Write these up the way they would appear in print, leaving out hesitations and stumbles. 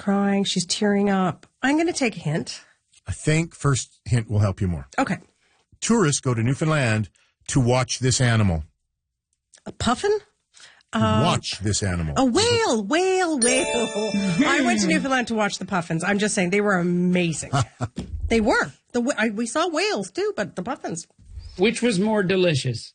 crying. She's tearing up. I'm going to take a hint. I think first hint will help you more. Okay. Tourists go to Newfoundland to watch this animal. A puffin? Watch this animal. A whale. I went to Newfoundland to watch the puffins. I'm just saying they were amazing. They were. We saw whales too, but the puffins. Which was more delicious?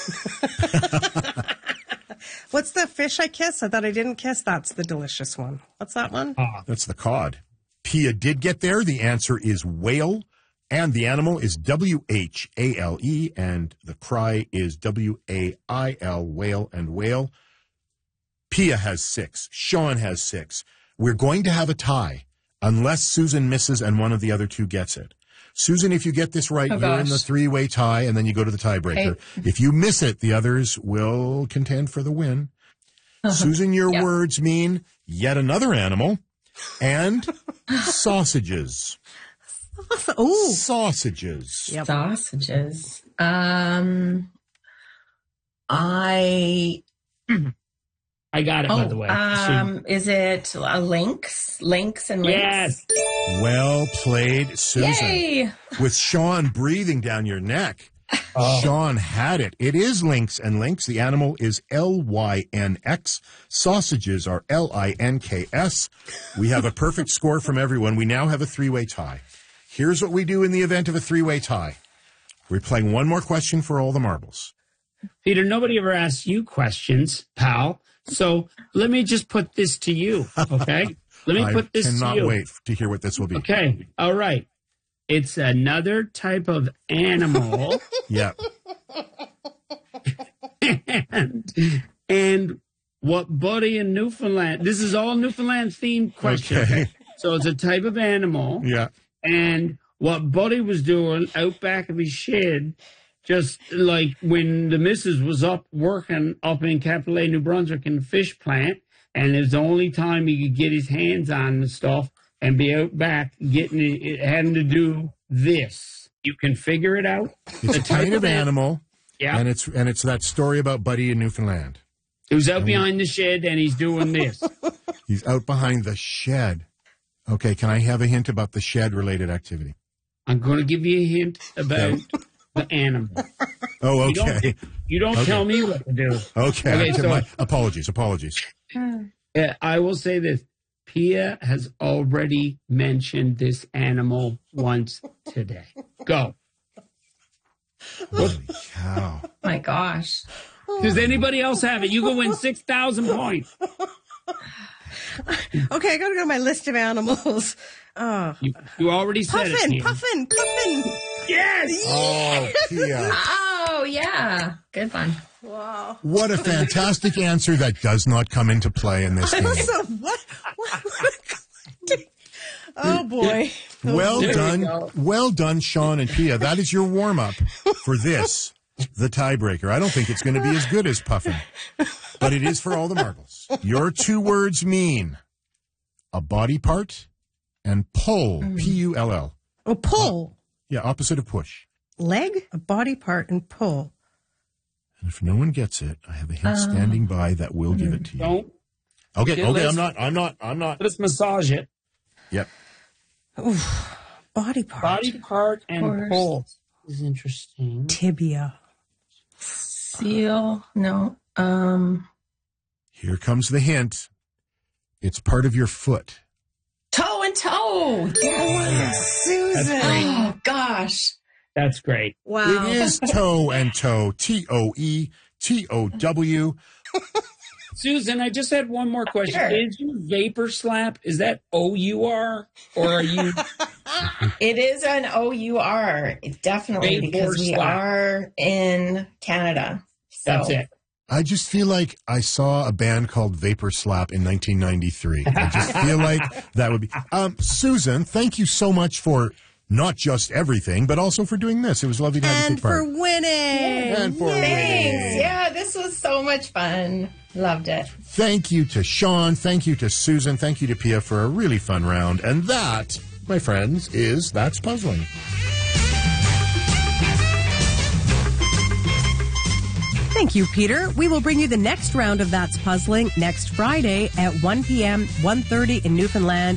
What's the fish I kiss? I thought I didn't kiss. That's the delicious one. What's that one? That's the cod. Pia did get there. The answer is whale. And the animal is W-H-A-L-E, and the cry is W-A-I-L, whale and whale. Pia has 6. Sean has 6. We're going to have a tie, unless Susan misses and one of the other two gets it. Susan, if you get this right, you're in the 3-way tie, and then you go to the tiebreaker. Okay. If you miss it, the others will contend for the win. Susan, your words mean yet another animal and sausages. Oh, Sausages. yep. Sausages. I got it, by the way. is it a lynx? Lynx and lynx? Yes. Well played, Susan. Yay! With Sean breathing down your neck. Sean had it. It is lynx and lynx. The animal is L-Y-N-X. Sausages are L-I-N-K-S. We have a perfect score from everyone. We now have a 3-way tie. Here's what we do in the event of a 3-way tie. We're playing one more question for all the marbles. Peter, nobody ever asks you questions, pal. So let me just put this to you, okay? Let me put this to you. I cannot wait to hear what this will be. Okay, all right. It's another type of animal. Yeah. and what Buddy in Newfoundland, this is all Newfoundland themed question. Okay. So it's a type of animal. Yeah. And what Buddy was doing out back of his shed, just like when the missus was up working up in Capitol, New Brunswick in the fish plant, and it's the only time he could get his hands on the stuff and be out back getting it having to do this. You can figure it out. It's a kind of animal. Yeah. And it's that story about Buddy in Newfoundland. He was out behind the shed and he's doing this. He's out behind the shed. Okay, can I have a hint about the shed-related activity? I'm going to give you a hint about the animal. Oh, okay. You don't tell me what to do. Okay, so, apologies. I will say this. Pia has already mentioned this animal once today. Go. Holy cow. My gosh. Does anybody else have it? You can win 6,000 points. Okay, I got to go to my list of animals. You already said it. Puffin. Yes. Oh, Pia. Oh, yeah. Good one. Wow. What a fantastic answer that does not come into play in this game. So what? Oh, boy. Well There done. we go. Well done, Sean and Pia. That is your warm-up for this, the tiebreaker. I don't think it's going to be as good as Puffin, but it is for all the marbles. Your 2 words mean a body part and pull, P-U-L-L. Oh, pull. Yeah, opposite of push. Leg, a body part, and pull. And if no one gets it, I have a hint standing by that will give it to you. Don't. Okay, let's- I'm not. Let's massage it. Yep. Body part. Body part and Horse. pull is interesting. Tibia. Seal. No. Here comes the hint. It's part of your foot. Toe and toe. Yes. Susan. Oh, gosh. That's great. Wow. It is toe and toe. T-O-E-T-O-W. Susan, I just had one more question. Sure. Is your vapor slap, is that O-U-R or are you? It is an OUR. Definitely, Vapor because we slap. are in Canada. So. That's it. I just feel like I saw a band called Vapor Slap in 1993. I just feel like that would be... Susan, thank you so much for not just everything, but also for doing this. It was lovely to have you And take part. for winning. And for Thanks. winning. Yeah, this was so much fun. Loved it. Thank you to Sean. Thank you to Susan. Thank you to Pia for a really fun round. And that, my friends, is That's Puzzling. Thank you, Peter. We will bring you the next round of That's Puzzling next Friday at 1 p.m., 1:30 in Newfoundland.